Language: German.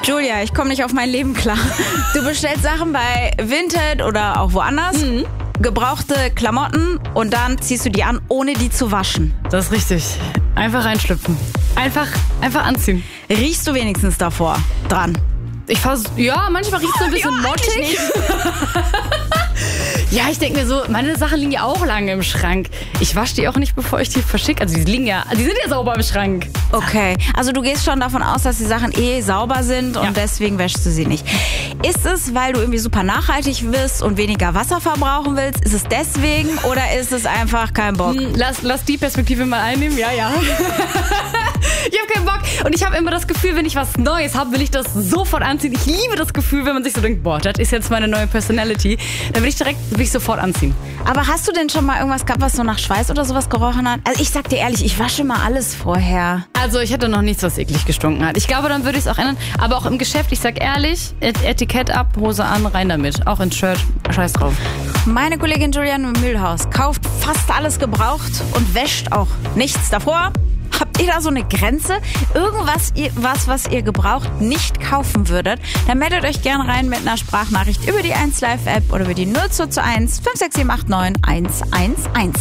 Julia, ich komme nicht auf mein Leben klar. Du bestellst Sachen bei Vinted oder auch woanders, gebrauchte Klamotten und dann ziehst du die an, ohne die zu waschen. Das ist richtig. Einfach reinschlüpfen. Einfach anziehen. Riechst du wenigstens davor dran? Ja, manchmal riecht es so ein bisschen mottig. Ja, ich denke mir so, meine Sachen liegen ja auch lange im Schrank. Ich wasche die auch nicht, bevor ich die verschicke. Also die sind ja sauber im Schrank. Okay, also du gehst schon davon aus, dass die Sachen sauber sind und deswegen wäschst du sie nicht. Ist es, weil du irgendwie super nachhaltig bist und weniger Wasser verbrauchen willst? Ist es deswegen oder ist es einfach kein Bock? Lass die Perspektive mal einnehmen, ja. Ich habe keinen Bock und ich habe immer das Gefühl, wenn ich was Neues habe, will ich das sofort anziehen. Ich liebe das Gefühl, wenn man sich so denkt, boah, das ist jetzt meine neue Personality. Dann will ich sofort anziehen. Aber hast du denn schon mal irgendwas gehabt, was so nach Schweiß oder sowas gerochen hat? Also ich sag dir ehrlich, ich wasche mal alles vorher. Also ich hatte noch nichts, was eklig gestunken hat. Ich glaube, dann würde ich es auch ändern. Aber auch im Geschäft, ich sag ehrlich, Etikett ab, Hose an, rein damit. Auch ins Shirt, scheiß drauf. Meine Kollegin Juliane Mühlhaus kauft fast alles gebraucht und wäscht auch nichts davor. Habt ihr da so eine Grenze? Irgendwas, was ihr gebraucht nicht kaufen würdet? Dann meldet euch gerne rein mit einer Sprachnachricht über die 1Live App oder über die 0221 56789 111.